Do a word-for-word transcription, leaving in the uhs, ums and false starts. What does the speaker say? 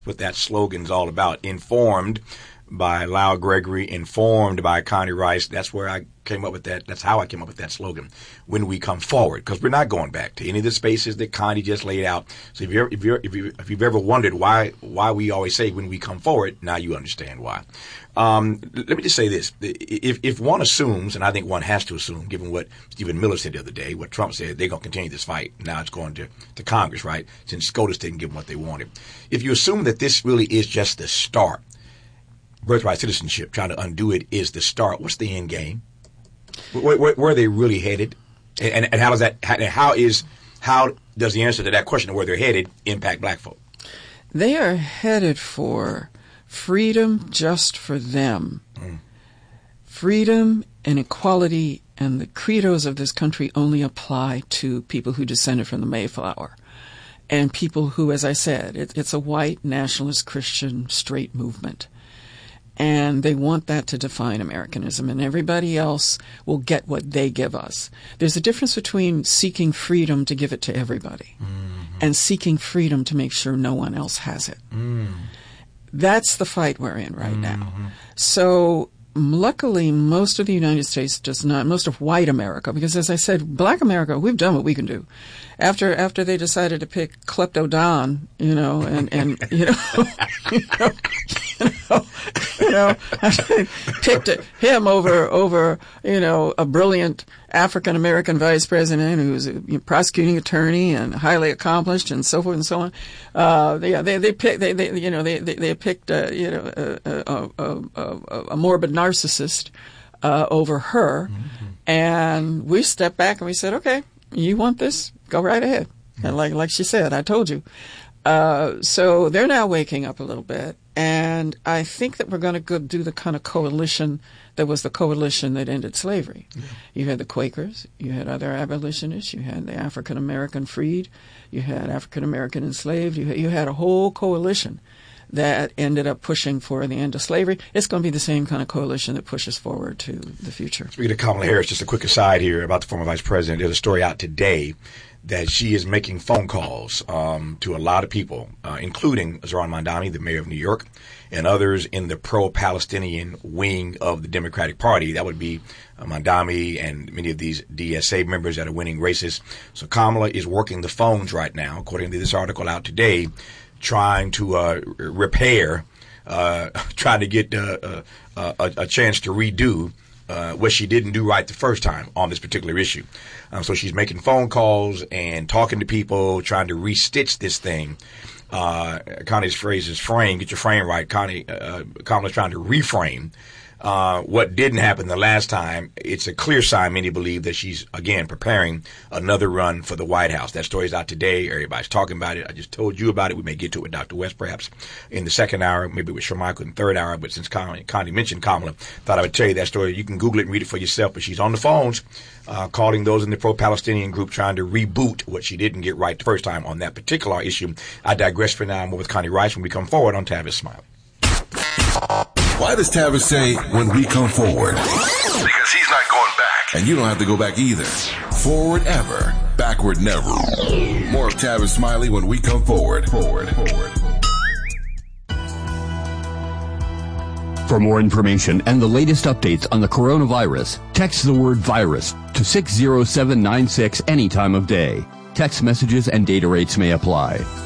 what that slogan's all about. Informed by Lyle Gregory, informed by Connie Rice. That's where I came up with that. That's how I came up with that slogan. When we come forward, because we're not going back to any of the spaces that Connie just laid out. So if you're if you're if you if you've ever wondered why why we always say when we come forward, now you understand why. Um, let me just say this: if if one assumes, and I think one has to assume, given what Stephen Miller said the other day, what Trump said, they're going to continue this fight. Now it's going to to Congress, right? Since SCOTUS didn't give them what they wanted. If you assume that this really is just the start, birthright citizenship, trying to undo it is the start. What's the end game? Where, where, where are they really headed? And, and how does that? How, how is how does the answer to that question of where they're headed impact black folk? They are headed for freedom just for them. Mm. Freedom and equality and the credos of this country only apply to people who descended from the Mayflower. And people who, as I said, it, it's a white nationalist Christian straight movement. And they want that to define Americanism, and everybody else will get what they give us. There's a difference between seeking freedom to give it to everybody mm-hmm. and seeking freedom to make sure no one else has it. Mm. That's the fight we're in right mm-hmm. now. So luckily, most of the United States does not, most of white America, because as I said, black America, we've done what we can do. After after they decided to pick Klepto Don, you know, and, and you know, you know, you know, you know, after they picked him over over, you know, a brilliant African American vice president who was a prosecuting attorney and highly accomplished and so forth and so on. Uh, they they they picked they, they you know they they, they picked uh, you know a, a, a, a, a morbid narcissist uh, over her, mm-hmm. and we stepped back and we said, okay, you want this? Go right ahead. Mm-hmm. And like like she said, I told you. Uh, so they're now waking up a little bit, and I think that we're going to go do the kind of coalition that was the coalition that ended slavery. Yeah. You had the Quakers, you had other abolitionists, you had the African American freed, you had African American enslaved, you had, you had a whole coalition that ended up pushing for the end of slavery. It's going to be the same kind of coalition that pushes forward to the future. Speaking of Kamala Harris, just a quick aside here about the former vice president. There's a story out today that she is making phone calls um, to a lot of people, uh, including Zohran Mamdani, the mayor of New York, and others in the pro-Palestinian wing of the Democratic Party. That would be uh, Mamdani and many of these D S A members that are winning races. So Kamala is working the phones right now, according to this article out today, trying to uh, repair, uh, trying to get uh, uh, a, a chance to redo Uh, what she didn't do right the first time on this particular issue. Um, so she's making phone calls and talking to people, trying to restitch this thing. Uh, Connie's phrase is frame, get your frame right. Connie, uh, Kamala's trying to reframe uh, what didn't happen the last time. It's a clear sign, many believe, that she's, again, preparing another run for the White House. That story's out today. Everybody's talking about it. I just told you about it. We may get to it with Doctor West, perhaps, in the second hour, maybe with Shermichael in the third hour. But since Connie, Connie mentioned Kamala, thought I would tell you that story. You can Google it and read it for yourself. But she's on the phones, uh, calling those in the pro-Palestinian group, trying to reboot what she didn't get right the first time on that particular issue. I digress for now. More with Connie Rice when we come forward on Tavis Smiley. Why does Tavis say when we come forward? Because he's not going back. And you don't have to go back either. Forward ever, backward never. More of Tavis Smiley when we come forward. Forward, forward. For more information and the latest updates on the coronavirus, text the word virus to six zero seven nine six any time of day. Text messages and data rates may apply.